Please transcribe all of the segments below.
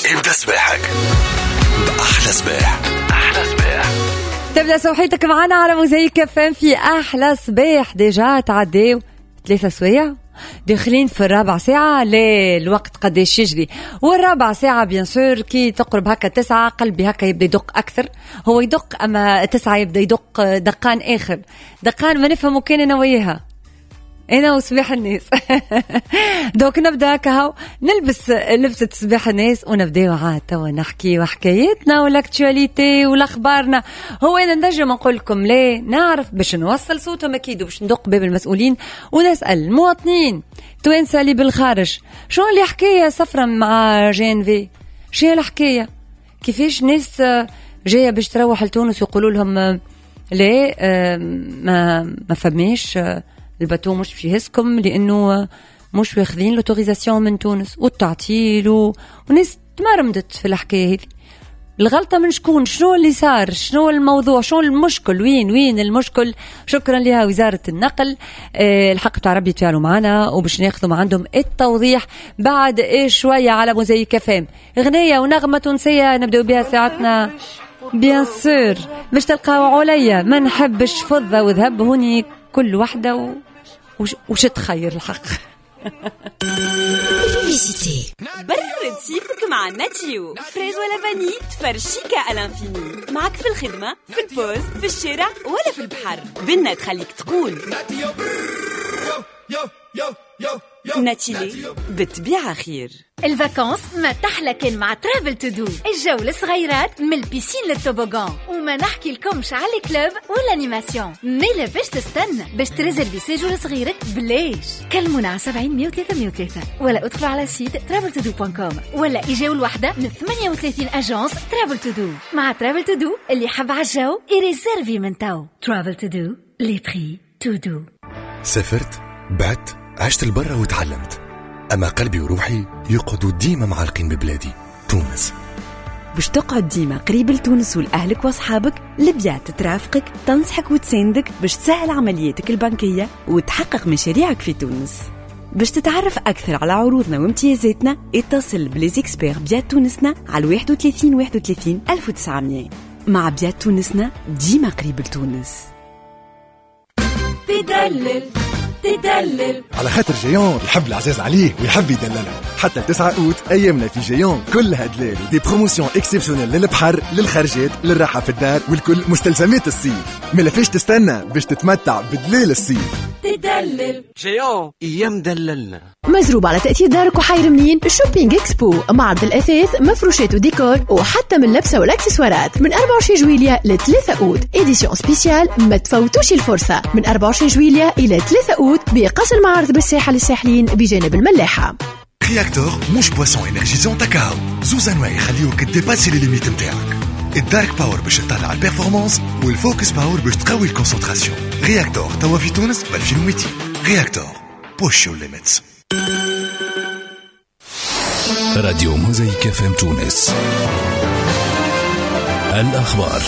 ابدأ صباحك بأحلى صباح. أحلى صباح تبدأ صباحيتك معنا على موزايك FM في أحلى صباح. ديجا تعديو 3 سوايع داخلين في الرابع ساعة. الوقت قديش يجري، والرابع ساعة بيان سور كي تقرب هكا 9 قلبي هكا يبدأ يدق أكثر. هو يدق أما 9 يبدأ يدق دقان آخر، دقان ما نفهمه كان أنا وياها، أنا وصباح الناس. دوك نبدأ هكا نلبس لبسة صباح الناس ونبدأ عاد توا نحكي وحكايتنا والاكتواليتي والأخبارنا. هو أنا نجم نقول لكم ليه نعرف باش نوصل صوتهم أكيد وباش ندق باب المسؤولين ونسأل المواطنين توانسة اللي بالخارج شو اللي حكاية سفرة مع جينفي، شو الحكاية كيفاش ناس جاية باش تروح لتونس ويقولوا لهم ليه ما فماش الباتو مش في هسكم لأنه مش واخذين لوتوريزاسيون من تونس والتعطيل وناس تمرمدت في الحكاية هذه. الغلطة من شكون؟ شنو اللي صار؟ شنو الموضوع؟ شنو المشكل؟ وين المشكل؟ شكرا لها وزارة النقل. الحق بتاع ربي تعالوا معنا وباش ناخذوا ما عندهم التوضيح بعد شوية على موزايك FM. غنية ونغمة تونسية نبدأ بها ساعتنا بيان سور باش تلقاو عليا ما نحبش فضة وذهب هوني كل واحدة وش تخير الحق. برد صيفك مع ناتيو، فريز ولا فاني تفرشيكا الانفيني. معك في الخدمة، في البوز، في الشارع ولا في البحر. بنا تخليك تقول ناتيلي بالطبيعة خير. الفاكانس ما تحلى كان مع ترافل تو دو. الجو للصغيرات من البيسين للتوبوغان، وما نحكي لكمش على الكلوب والانيماسيون. ميلا باش تستنى باش تريزرفي سيجور لصغيرك بلاش. كلمونا على 70 103 103 ولا ادخلوا على سيت traveltodo.com ولا اجاو الوحدة من 38 اجانس ترافل تو دو. مع ترافل تو دو اللي حب على الجو يريزرفي من تو. ترافل تو دو لي بري تو دو. سافرت، بعت، عشت البرة وتعلمت، أما قلبي وروحي يقعدوا ديما معلقين ببلادي تونس. باش تقعد ديما قريب لتونس والأهلك وأصحابك، لبيات ترافقك تنصحك وتساندك باش تسهل عملياتك البنكية وتحقق مشاريعك في تونس. باش تتعرف أكثر على عروضنا وامتيازاتنا اتصل بليزيكسبير بيات تونسنا على 31 31 1900. مع بيات تونسنا ديما قريب لتونس. تدلل على خاطر جيون يحب العزاز عليه ويحب يدللها. حتى 9 أوت أيامنا في جيون كلها دلال ودي بروموسيون اكسبسيونيل للبحر للخرجات للراحة في الدار والكل مستلزمات الصيف. ملا فيش تستنى باش تتمتع بدلال الصيف. تدلل جيون ايام دللنا. مزروب على تأثير دارك وحير منين شوبينج اكسبو، معرض الأثاث مفروشات وديكور وحتى من لبسة والاكسسوارات من 24 جويلية ل 3 أوت. إديسيون سبيسيال ما تفوتوش الفرصة من 24 جويلية إلى 3 أوت بقصر المعارض بالساحة للساحلين بجانب الملاحة. رياكتور مش بواسون انرجيزون تاكاو، زوز انواع يخليوك تديباسي لي ليميت نتاعك. الدارك باور باش تطلع البيرفورمانس والفوكس باور باش تقوي الكونسنتراسيون. رياكتور توا في تونس ب 2200. رياكتور بوش يور ليميتس. راديو موزايك FM تونس. الأخبار.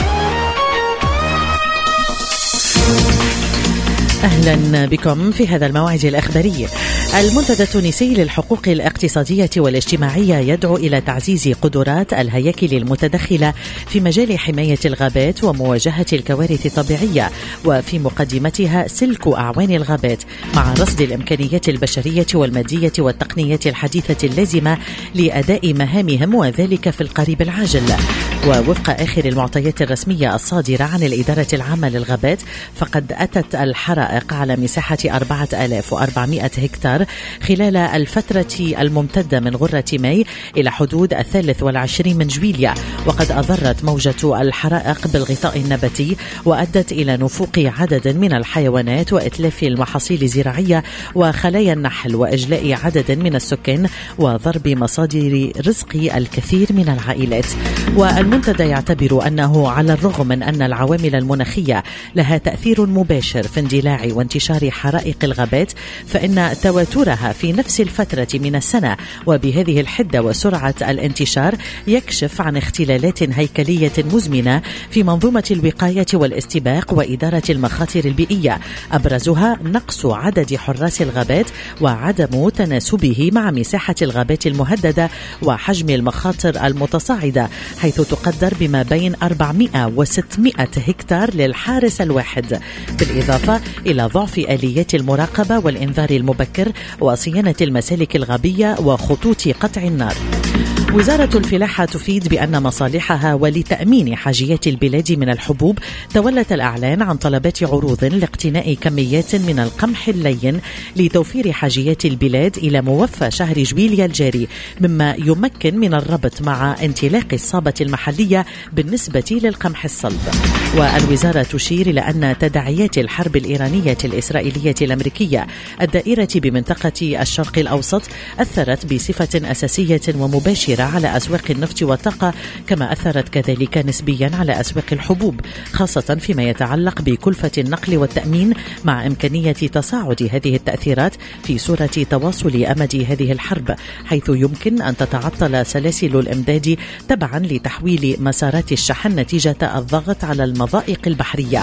أهلا بكم في هذا الموعد الأخباري. المنتدى التونسي للحقوق الاقتصادية والاجتماعية يدعو إلى تعزيز قدرات الهياكل المتدخلة في مجال حماية الغابات ومواجهة الكوارث الطبيعية، وفي مقدمتها سلك أعوان الغابات مع رصد الإمكانيات البشرية والمادية والتقنية الحديثة اللازمة لأداء مهامهم وذلك في القريب العاجل. ووفق آخر المعطيات الرسمية الصادرة عن الإدارة العامة للغابات، فقد أتت الحرائق على مساحة 4400 هكتار خلال الفترة الممتدة من غرة ماي إلى حدود 23 من جويلية، وقد أضرت موجة الحرائق بالغطاء النباتي وأدت إلى نفوق عدد من الحيوانات وإتلاف المحاصيل الزراعية وخلايا النحل وإجلاء عدد من السكان وضرب مصادر رزق الكثير من العائلات. المنتدى يعتبر أنه على الرغم من أن العوامل المناخية لها تأثير مباشر في اندلاع وانتشار حرائق الغابات، فإن تواترها في نفس الفترة من السنة وبهذه الحدة وسرعة الانتشار يكشف عن اختلالات هيكلية مزمنة في منظومة الوقاية والاستباق وإدارة المخاطر البيئية، أبرزها نقص عدد حراس الغابات وعدم تناسبه مع مساحة الغابات المهددة وحجم المخاطر المتصاعدة، حيث تقدر بما بين 400 و600 هكتار للحارس الواحد، بالإضافة إلى ضعف آليات المراقبة والإنذار المبكر وصيانة المسالك الغابية وخطوط قطع النار. وزارة الفلاحة تفيد بأن مصالحها ولتأمين حاجيات البلاد من الحبوب تولت الإعلان عن طلبات عروض لاقتناء كميات من القمح اللين لتوفير حاجيات البلاد إلى موفى شهر جويليا الجاري، مما يمكن من الربط مع انطلاق الصابة المحلية بالنسبة للقمح الصلب. والوزارة تشير إلى أن تداعيات الحرب الإيرانية الإسرائيلية الأمريكية الدائرة بمنطقة الشرق الأوسط أثرت بصفة أساسية ومباشرة على أسواق النفط والطاقة، كما أثرت كذلك نسبيا على أسواق الحبوب، خاصة فيما يتعلق بكلفة النقل والتأمين، مع إمكانية تصاعد هذه التأثيرات في صورة تواصل أمد هذه الحرب، حيث يمكن أن تتعطل سلاسل الإمداد تبعا لتحويل مسارات الشحن نتيجة الضغط على المضائق البحرية.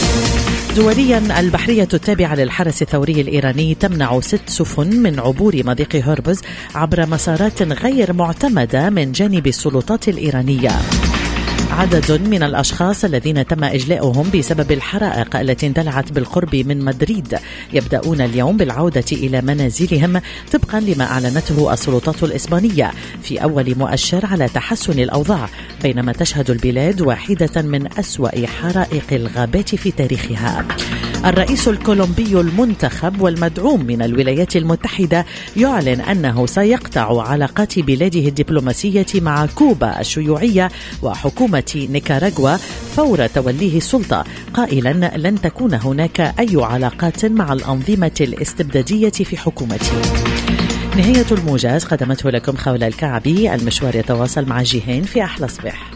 دوليا، البحرية التابعة للحرس الثوري الإيراني تمنع 6 سفن من عبور مضيق هرمز عبر مسارات غير معتمدة من جانب السلطات الإيرانية. عدد من الأشخاص الذين تم إجلاؤهم بسبب الحرائق التي اندلعت بالقرب من مدريد يبدأون اليوم بالعودة إلى منازلهم طبقا لما أعلنته السلطات الإسبانية في أول مؤشر على تحسن الأوضاع، بينما تشهد البلاد واحدة من أسوأ حرائق الغابات في تاريخها. الرئيس الكولومبي المنتخب والمدعوم من الولايات المتحدة يعلن أنه سيقطع علاقات بلاده الدبلوماسية مع كوبا الشيوعية وحكومة نيكاراغوا فور توليه السلطة، قائلا لن تكون هناك أي علاقات مع الأنظمة الاستبدادية في حكومته. نهاية الموجز قدمته لكم خولة الكعبي. المشوار يتواصل مع جيهان في أحلى صباح.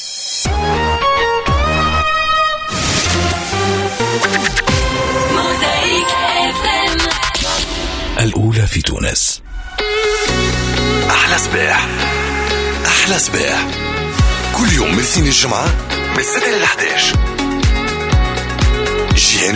الأولى في تونس. أحلى صباح، أحلى صباح، كل يوم من سين الجمعة من 6 ل 11